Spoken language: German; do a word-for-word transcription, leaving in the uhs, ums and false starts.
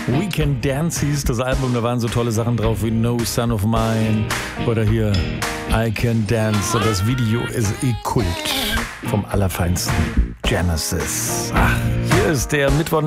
We Can Dance hieß das Album, da waren so tolle Sachen drauf wie No Son of Mine oder hier I Can Dance. Und das Video ist eh Kult vom allerfeinsten Genesis. Ach, hier ist der Mittwoch